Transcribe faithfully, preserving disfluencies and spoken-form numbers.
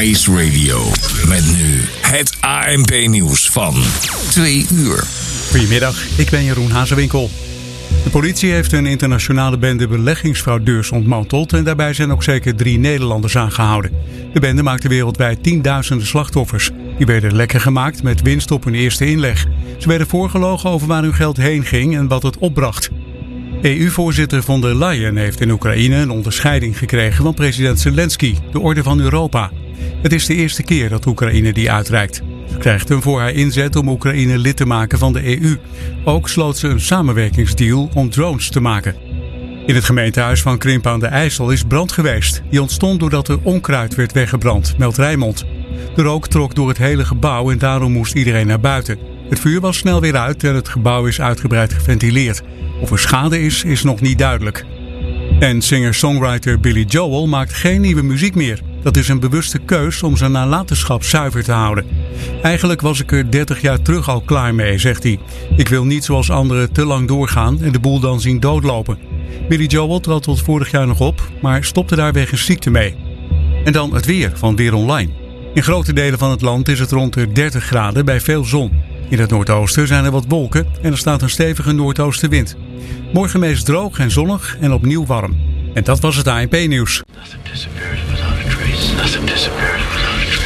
Ice Radio. Met nu het A N P-nieuws van twee uur. Goedemiddag, ik ben Jeroen Hazewinkel. De politie heeft een internationale bende beleggingsfraudeurs ontmanteld en daarbij zijn ook zeker drie Nederlanders aangehouden. De bende maakte wereldwijd tienduizenden slachtoffers. Die werden lekker gemaakt met winst op hun eerste inleg. Ze werden voorgelogen over waar hun geld heen ging en wat het opbracht. E U-voorzitter von der Leyen heeft in Oekraïne een onderscheiding gekregen van president Zelensky, de Orde van Europa. Het is de eerste keer dat Oekraïne die uitreikt. Ze krijgt hem voor haar inzet om Oekraïne lid te maken van de E U. Ook sloot ze een samenwerkingsdeal om drones te maken. In het gemeentehuis van Krimpen aan de IJssel is brand geweest. Die ontstond doordat er onkruid werd weggebrand, meldt Rijnmond. De rook trok door het hele gebouw en daarom moest iedereen naar buiten. Het vuur was snel weer uit en het gebouw is uitgebreid geventileerd. Of er schade is, is nog niet duidelijk. En singer-songwriter Billy Joel maakt geen nieuwe muziek meer. Dat is een bewuste keus om zijn nalatenschap zuiver te houden. Eigenlijk was ik er dertig jaar terug al klaar mee, zegt hij. Ik wil niet zoals anderen te lang doorgaan en de boel dan zien doodlopen. Billy Joel trad tot vorig jaar nog op, maar stopte daar wegens ziekte mee. En dan het weer van Weer Online. In grote delen van het land is het rond de dertig graden bij veel zon. In het noordoosten zijn er wat wolken en er staat een stevige noordoostenwind. Morgen meest droog en zonnig en opnieuw warm. En dat was het A N P-nieuws.